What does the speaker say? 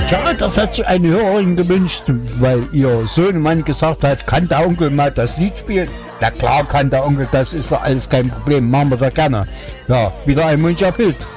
Tja, das hat sich eine Hörerin gewünscht, weil ihr Sohnemann gesagt hat, kann der Onkel mal das Lied spielen? Na klar kann der Onkel, das ist doch alles kein Problem, machen wir da gerne. Ja, wieder ein Wunsch erfüllt.